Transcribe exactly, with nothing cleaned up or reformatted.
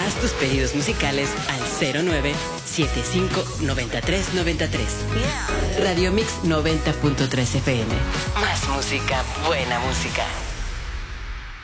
Haz tus pedidos musicales al cero nueve siete cinco nueve tres nueve tres. Radio Mix noventa punto tres F M. Más música, buena música.